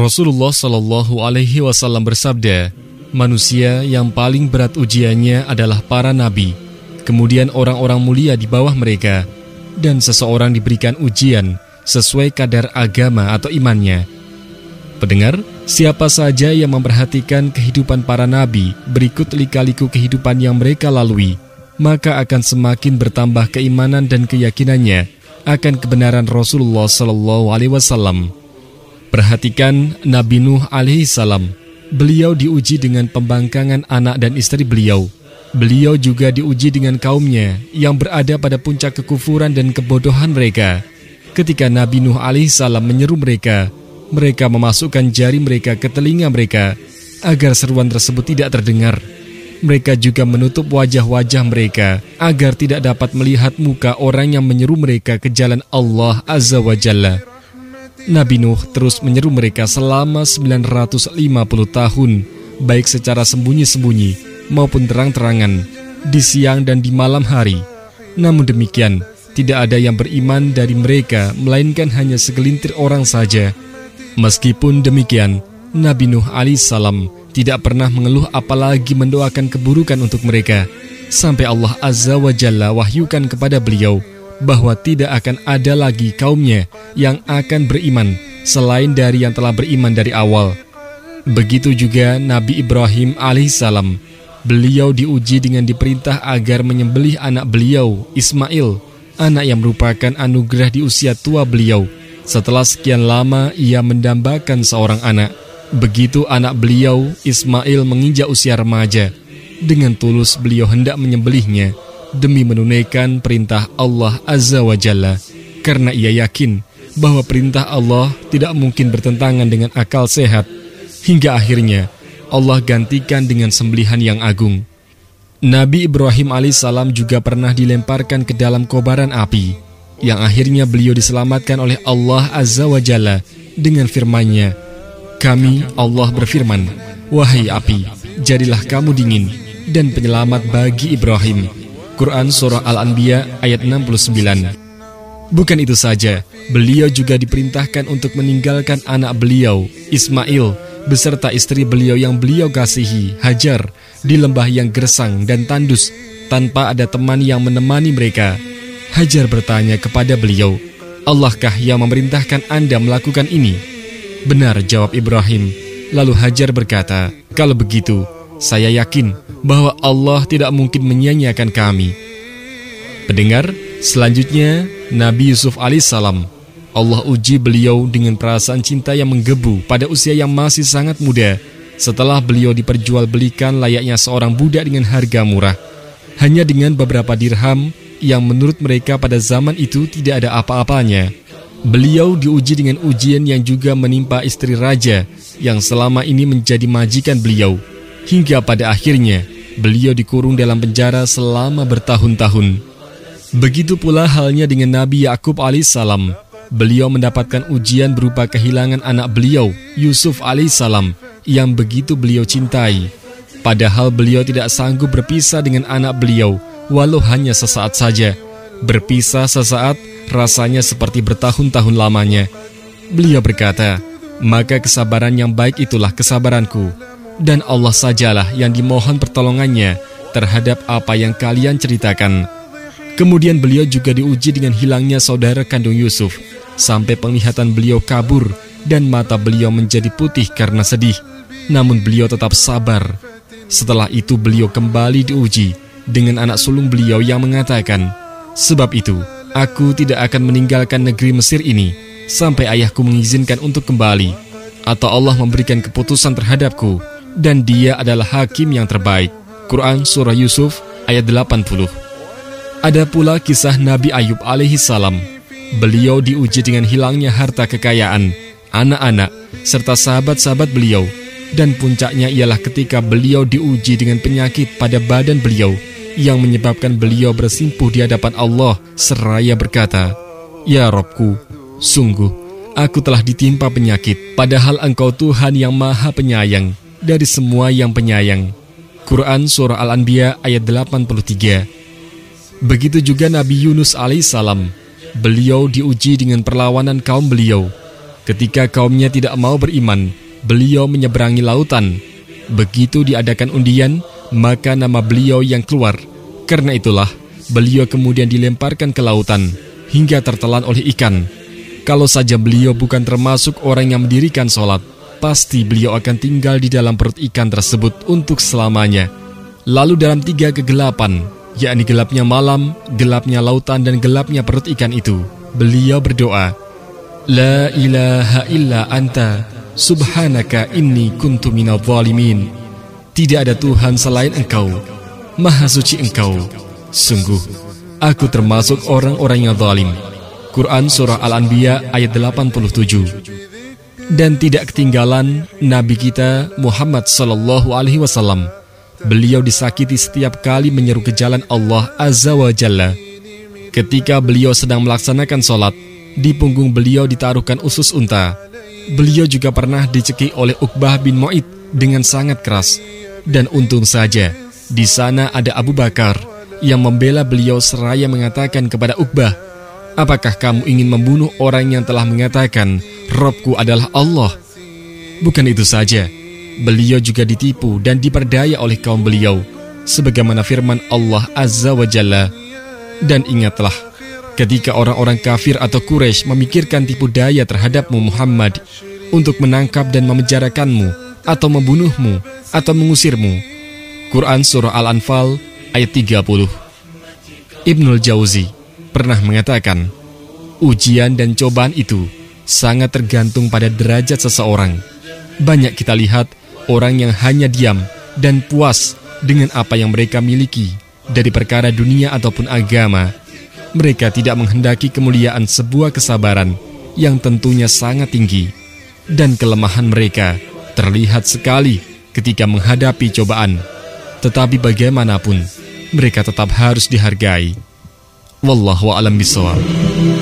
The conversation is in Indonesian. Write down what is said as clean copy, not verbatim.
Rasulullah Shallallahu Alaihi Wasallam bersabda, manusia yang paling berat ujiannya adalah para nabi, kemudian orang-orang mulia di bawah mereka, dan seseorang diberikan ujian sesuai kadar agama atau imannya. Pendengar, siapa saja yang memperhatikan kehidupan para nabi berikut lika-liku kehidupan yang mereka lalui, maka akan semakin bertambah keimanan dan keyakinannya akan kebenaran Rasulullah Shallallahu Alaihi Wasallam. Perhatikan Nabi Nuh alaihissalam. Beliau diuji dengan pembangkangan anak dan istri beliau. Beliau juga diuji dengan kaumnya yang berada pada puncak kekufuran dan kebodohan mereka. Ketika Nabi Nuh alaihissalam menyeru mereka, mereka memasukkan jari mereka ke telinga mereka agar seruan tersebut tidak terdengar. Mereka juga menutup wajah-wajah mereka agar tidak dapat melihat muka orang yang menyeru mereka ke jalan Allah Azza wa Jalla. Nabi Nuh terus menyeru mereka selama 950 tahun, baik secara sembunyi-sembunyi maupun terang-terangan, di siang dan di malam hari. Namun demikian, tidak ada yang beriman dari mereka, melainkan hanya segelintir orang saja. Meskipun demikian, Nabi Nuh alaihissalam tidak pernah mengeluh apalagi mendoakan keburukan untuk mereka, sampai Allah Azza wa Jalla wahyukan kepada beliau bahwa tidak akan ada lagi kaumnya yang akan beriman selain dari yang telah beriman dari awal. Begitu juga Nabi Ibrahim alaihissalam. Beliau diuji dengan diperintah agar menyembelih anak beliau, Ismail, anak yang merupakan anugerah di usia tua beliau. Setelah sekian lama ia mendambakan seorang anak. Begitu anak beliau, Ismail, menginjak usia remaja, dengan tulus beliau hendak menyembelihnya demi menunaikan perintah Allah Azza wa Jalla, karena ia yakin bahwa perintah Allah tidak mungkin bertentangan dengan akal sehat. Hingga akhirnya Allah gantikan dengan sembelihan yang agung. Nabi Ibrahim alaihissalam juga pernah dilemparkan ke dalam kobaran api, yang akhirnya beliau diselamatkan oleh Allah Azza wa Jalla dengan firman-Nya, kami, Allah berfirman, wahai api, jadilah kamu dingin dan penyelamat bagi Ibrahim. Quran Surah Al-Anbiya ayat 69. Bukan itu saja, beliau juga diperintahkan untuk meninggalkan anak beliau, Ismail, beserta istri beliau yang beliau kasihi, Hajar, di lembah yang gersang dan tandus, tanpa ada teman yang menemani mereka. Hajar bertanya kepada beliau, Allahkah yang memerintahkan Anda melakukan ini? Benar, jawab Ibrahim. Lalu Hajar berkata, kalau begitu, saya yakin bahwa Allah tidak mungkin menyia-nyiakan kami. Pendengar, selanjutnya Nabi Yusuf alaihissalam. Allah uji beliau dengan perasaan cinta yang menggebu pada usia yang masih sangat muda, setelah beliau diperjualbelikan layaknya seorang budak dengan harga murah, hanya dengan beberapa dirham yang menurut mereka pada zaman itu tidak ada apa-apanya. Beliau diuji dengan ujian yang juga menimpa istri raja yang selama ini menjadi majikan beliau, hingga pada akhirnya beliau dikurung dalam penjara selama bertahun-tahun. Begitu pula halnya dengan Nabi Yakub alaihissalam. Beliau mendapatkan ujian berupa kehilangan anak beliau, Yusuf alaihissalam, yang begitu beliau cintai. Padahal beliau tidak sanggup berpisah dengan anak beliau, walau hanya sesaat saja. Berpisah sesaat rasanya seperti bertahun-tahun lamanya. Beliau berkata, maka kesabaran yang baik itulah kesabaranku, dan Allah sajalah yang dimohon pertolongannya terhadap apa yang kalian ceritakan. Kemudian beliau juga diuji dengan hilangnya saudara kandung Yusuf, sampai penglihatan beliau kabur dan mata beliau menjadi putih karena sedih. Namun beliau tetap sabar. Setelah itu beliau kembali diuji dengan anak sulung beliau yang mengatakan, sebab itu aku tidak akan meninggalkan negeri Mesir ini sampai ayahku mengizinkan untuk kembali, atau Allah memberikan keputusan terhadapku, dan dia adalah hakim yang terbaik. Quran Surah Yusuf ayat 80. Ada pula kisah Nabi Ayub alaihissalam. Beliau diuji dengan hilangnya harta kekayaan, anak-anak, serta sahabat-sahabat beliau. Dan puncaknya ialah ketika beliau diuji dengan penyakit pada badan beliau, yang menyebabkan beliau bersimpuh di hadapan Allah seraya berkata, ya Rabbku, sungguh aku telah ditimpa penyakit, padahal Engkau Tuhan yang maha penyayang dari semua yang penyayang. Quran Surah Al-Anbiya ayat 83. Begitu juga Nabi Yunus alaihissalam. Beliau diuji dengan perlawanan kaum beliau. Ketika kaumnya tidak mau beriman, beliau menyeberangi lautan. Begitu diadakan undian, maka nama beliau yang keluar. Karena itulah, beliau kemudian dilemparkan ke lautan, hingga tertelan oleh ikan. Kalau saja beliau bukan termasuk orang yang mendirikan sholat, pasti beliau akan tinggal di dalam perut ikan tersebut untuk selamanya. Lalu dalam 3 kegelapan, yakni gelapnya malam, gelapnya lautan, dan gelapnya perut ikan itu, beliau berdoa, La ilaha illa anta, subhanaka inni kuntu minadh dhalimin. Tidak ada Tuhan selain Engkau, Maha suci Engkau. Sungguh, aku termasuk orang-orang yang zalim. Quran Surah Al-Anbiya ayat 87. Dan tidak ketinggalan Nabi kita Muhammad SAW. Beliau disakiti setiap kali menyeru ke jalan Allah Azza wa Jalla. Ketika beliau sedang melaksanakan sholat, di punggung beliau ditaruhkan usus unta. Beliau juga pernah dicekik oleh Uqbah bin Mu'id dengan sangat keras. Dan untung saja, di sana ada Abu Bakar yang membela beliau seraya mengatakan kepada Uqbah, apakah kamu ingin membunuh orang yang telah mengatakan, Robku adalah Allah? Bukan itu saja, beliau juga ditipu dan diperdaya oleh kaum beliau, sebagaimana firman Allah Azza wa Jalla. Dan ingatlah, ketika orang-orang kafir atau Quraisy memikirkan tipu daya terhadapmu Muhammad untuk menangkap dan memenjarakanmu, atau membunuhmu, atau mengusirmu. Quran Surah Al-Anfal ayat 30. Ibnul Jauzi pernah mengatakan, ujian dan cobaan itu sangat tergantung pada derajat seseorang. Banyak kita lihat orang yang hanya diam dan puas dengan apa yang mereka miliki dari perkara dunia ataupun agama. Mereka tidak menghendaki kemuliaan sebuah kesabaran yang tentunya sangat tinggi, dan kelemahan mereka terlihat sekali ketika menghadapi cobaan. Tetapi bagaimanapun, mereka tetap harus dihargai. Wallahu a'lam bishawab.